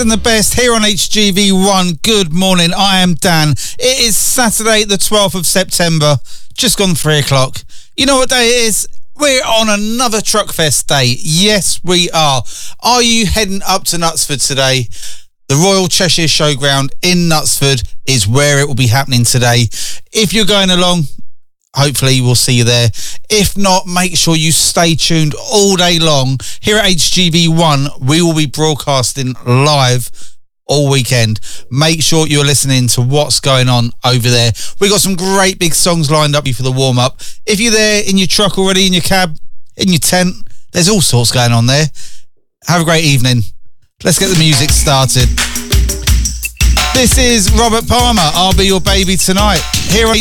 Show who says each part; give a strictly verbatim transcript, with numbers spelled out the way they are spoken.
Speaker 1: And the best here on H G V one. Good morning, I am Dan. It is Saturday the twelfth of September, just gone three o'clock. You know what day it is? We're on another Truckfest day. Yes, we are. Are you heading up to Knutsford today? The Royal Cheshire Showground in Knutsford is where it will be happening today. If you're going along, hopefully we'll see you there. If not, make sure you stay tuned all day long. Here at H G V one, we will be broadcasting live all weekend. Make sure you're listening to what's going on over there. We got some great big songs lined up for the warm-up. If you're there in your truck already, in your cab, in your tent, there's all sorts going on there. Have a great evening. Let's get the music started. This is Robert Palmer, I'll Be Your Baby Tonight. Here on